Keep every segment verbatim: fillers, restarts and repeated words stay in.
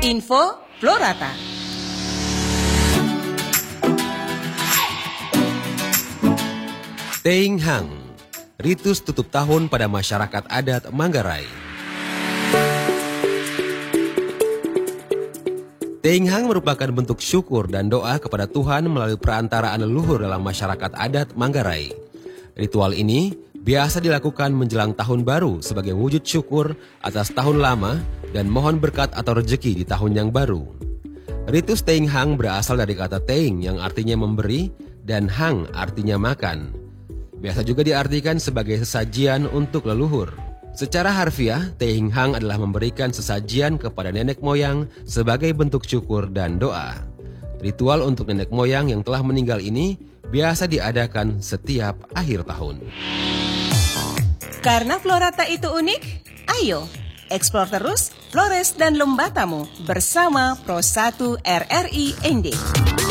Info Florata. Teing Hang, ritus tutup tahun pada masyarakat adat Manggarai. Teing Hang merupakan bentuk syukur dan doa kepada Tuhan melalui perantaraan leluhur dalam masyarakat adat Manggarai. Ritual ini biasa dilakukan menjelang tahun baru sebagai wujud syukur atas tahun lama dan mohon berkat atau rejeki di tahun yang baru. Ritus Teing Hang berasal dari kata Teing yang artinya memberi dan Hang artinya makan. Biasa juga diartikan sebagai sesajian untuk leluhur. Secara harfiah, Teing Hang adalah memberikan sesajian kepada nenek moyang sebagai bentuk syukur dan doa. Ritual untuk nenek moyang yang telah meninggal ini biasa diadakan setiap akhir tahun. Karena Florata itu unik, ayo eksplor terus Flores dan Lembatamu bersama Pro satu R R I N D.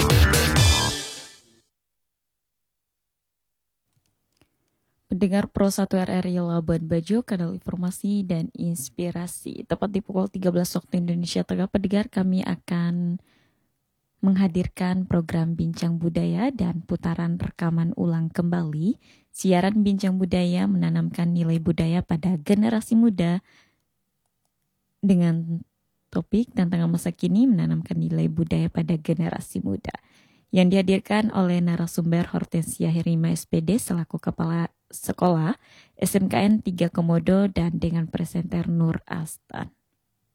Pendengar Pro satu R R I Labuan Bajo, kanal informasi dan inspirasi. Tepat di pukul tiga belas waktu Indonesia Tengah, pendengar, kami akan menghadirkan program Bincang Budaya dan putaran rekaman ulang kembali. Siaran Bincang Budaya menanamkan nilai budaya pada generasi muda dengan topik tantangan masa kini menanamkan nilai budaya pada generasi muda. Yang dihadirkan oleh narasumber Hortensia Herima S P D selaku Kepala Sekolah S M K N tiga Komodo dan dengan presenter Nur Astan.